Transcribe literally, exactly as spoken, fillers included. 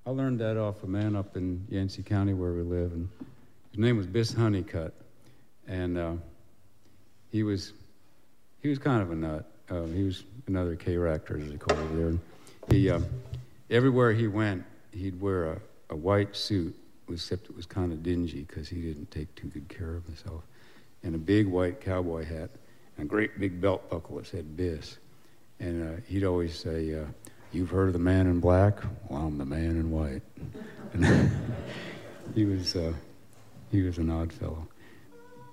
I learned that off a man up in Yancey County where we live, and his name was Biss Honeycutt, and uh, he was he was kind of a nut. Uh, he was another K-Ractor, as they call it there. And he uh, everywhere he went, he'd wear a, a white suit, except it was kind of dingy because he didn't take too good care of himself, and a big white cowboy hat, and a great big belt buckle that said Biss. And uh, he'd always say, uh, "You've heard of the man in black? Well, I'm the man in white." And he was uh, he was an odd fellow.